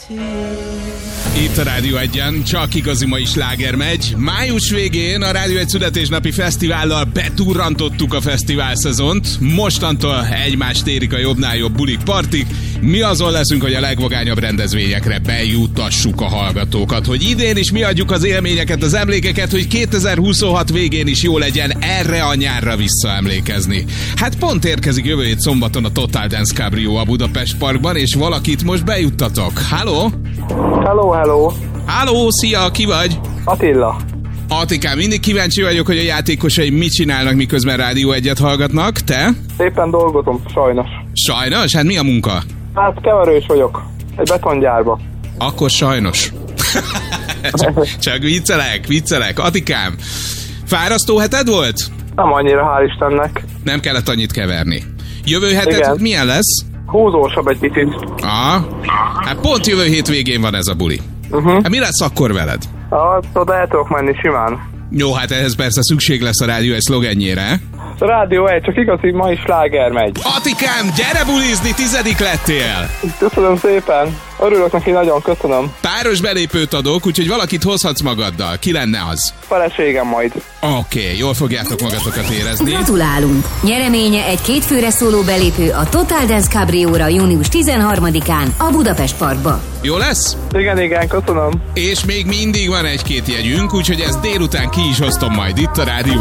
Itt a Rádió 1-en csak igazi mai sláger megy. Május végén a Rádió 1 születésnapi fesztivállal beturrantottuk a fesztivál szezont. Mostantól egymást érik a jobbnál jobb bulik, partik. Mi azon leszünk, hogy a legvagányabb rendezvényekre bejutassuk a hallgatókat. Hogy idén is mi adjuk az élményeket, az emlékeket, hogy 2026 végén is jó legyen erre a nyárra visszaemlékezni. Hát pont érkezik jövő hét szombaton a Total Dance Cabrio a Budapest Parkban, és valakit most bejuttatok. Halló? Halló, szia, ki vagy? Attila. Atikám, mindig kíváncsi vagyok, hogy a játékosai mit csinálnak, miközben Rádió 1-et hallgatnak. Te? Szépen dolgozom, sajnos. Sajnos? Hát mi a munka? Hát keverős vagyok. Egy betongyárba. Akkor sajnos. csak viccelek. Atikám, fárasztó heted volt? Nem annyira, hál' Istennek. Nem kellett annyit keverni. Jövő heted Igen. milyen lesz? Húzósabb egy picit. Hát pont jövő hét végén van ez a buli. Hát mi lesz akkor veled? Oda el tudok menni simán. Jó, hát ehhez persze szükség lesz a Rádió 1 szlogenjére. A Rádió 1, csak igazi mai sláger megy. Atikám, gyere bulizni, 10. lettél! Köszönöm szépen. Örülök neki, nagyon köszönöm. Páros belépőt adok, úgyhogy valakit hozhatsz magaddal. Ki lenne az? Feleségem majd. Oké, jól fogjátok magatokat érezni. Gratulálunk! Nyereménye egy 2 főre szóló belépő a Total Dance Cabrióra június 13-án a Budapest Parkba. Jó lesz? Igen, köszönöm. És még mindig van 1-2 jegyünk, úgyhogy ezt délután ki is hoztom majd itt a Rádió